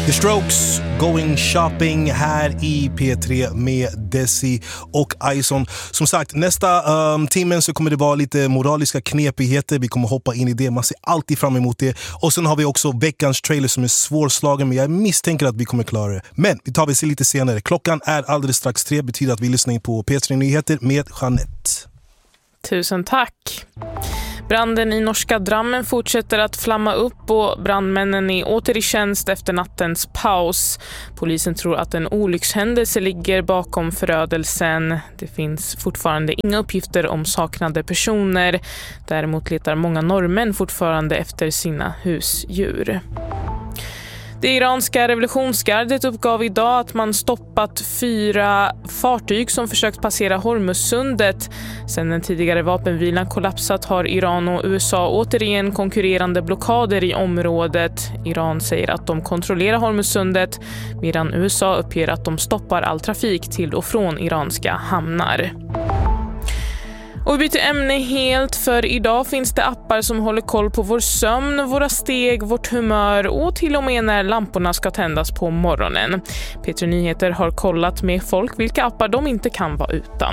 The Strokes, Going Shopping här i P3 med Desi och Ison. Som sagt, nästa timmen så kommer det vara lite moraliska knepigheter. Vi kommer hoppa in i det, man ser alltid fram emot det. Och sen har vi också veckans trailer som är svårslagen, men jag misstänker att vi kommer klara det. Men vi tar det lite senare. Klockan är alldeles strax 3, betyder att vi lyssnar på P3 Nyheter med Jeanette. Tusen tack. Branden i norska Drammen fortsätter att flamma upp och brandmännen är åter i tjänst efter nattens paus. Polisen tror att en olyckshändelse ligger bakom förödelsen. Det finns fortfarande inga uppgifter om saknade personer. Däremot letar många norrmän fortfarande efter sina husdjur. Det iranska revolutionsgardet uppgav idag att man stoppat 4 fartyg som försökt passera Hormuzsundet. Sedan den tidigare vapenvilan kollapsat har Iran och USA återigen konkurrerande blockader i området. Iran säger att de kontrollerar Hormuzsundet, medan USA uppger att de stoppar all trafik till och från iranska hamnar. Och vi byter ämne helt, för idag finns det appar som håller koll på vår sömn, våra steg, vårt humör och till och med när lamporna ska tändas på morgonen. P3 Nyheter har kollat med folk vilka appar de inte kan vara utan.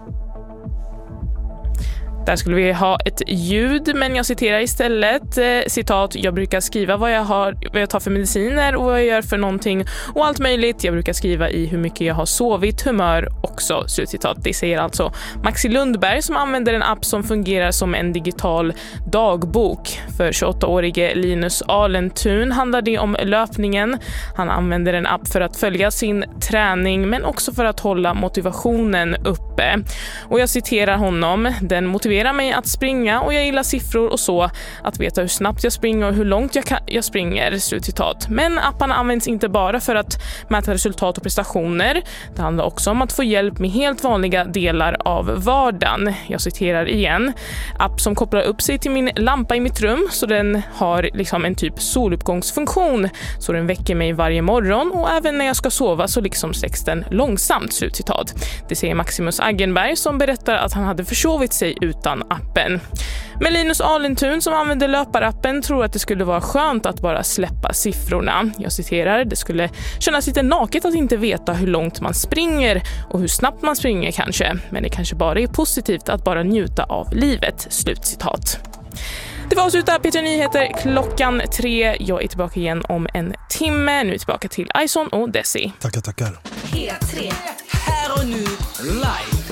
Där skulle vi ha ett ljud, men jag citerar istället, citat, jag brukar skriva vad jag tar för mediciner och vad jag gör för någonting och allt möjligt. Jag brukar skriva i hur mycket jag har sovit, humör också, slutcitat. Det säger alltså Maxi Lundberg som använder en app som fungerar som en digital dagbok. För 28-årige Linus Alentun handlar det om löpningen. Han använder en app för att följa sin träning men också för att hålla motivationen uppe. Och jag citerar honom, den motiverar mig att springa och jag gillar siffror och så, att veta hur snabbt jag springer och hur långt jag springer, slutcitat. Men apparna används inte bara för att mäta resultat och prestationer. Det handlar också om att få hjälp med helt vanliga delar av vardagen. Jag citerar igen. App som kopplar upp sig till min lampa i mitt rum så den har liksom en typ soluppgångsfunktion, så den väcker mig varje morgon och även när jag ska sova så liksom släcks den långsamt, slutcitat. Det säger Maximus Aggenberg som berättar att han hade försovit sig utan appen. Men Linus Alentun som använder löparappen tror att det skulle vara skönt att bara släppa siffrorna. Jag citerar, det skulle kännas lite naket att inte veta hur långt man springer och hur snabbt man springer kanske. Men det kanske bara är positivt att bara njuta av livet, slutcitat. Det var avslutat P3 Nyheter klockan 3. Jag är tillbaka igen om en timme. Nu är vi tillbaka till Ison och Desi. Tackar. P3. Här och nu live.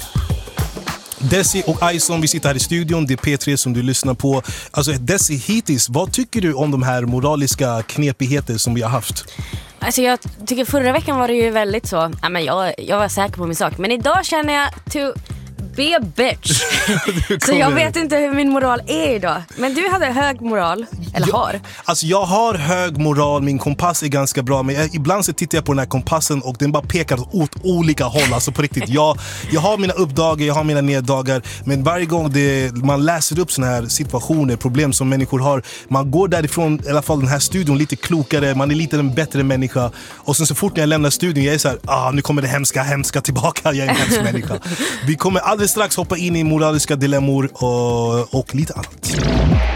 Desi och Ison, vi sitter här i studion. Det är P3 som du lyssnar på. Alltså Desi, hittills, vad tycker du om de här moraliska knepigheter som vi har haft? Alltså jag tycker förra veckan var det ju väldigt så. Ja, men jag var säker på min sak. Men idag känner jag to be a bitch. Så jag vet inte hur min moral är idag. Men du hade hög moral. Eller har. Alltså jag har hög moral. Min kompass är ganska bra. Men ibland så tittar jag på den här kompassen och den bara pekar åt olika håll. Alltså på riktigt. Jag har mina uppdagar, jag har mina neddagar. Men varje gång man läser upp såna här situationer, problem som människor har, man går därifrån, i alla fall den här studion, lite klokare. Man är lite en bättre människa. Och sen så fort när jag lämnar studion, jag är så här, nu kommer det hemska tillbaka. Jag är en hemsk människa. Vi kommer alldeles strax hoppa in i moraliska dilemmor och lite annat.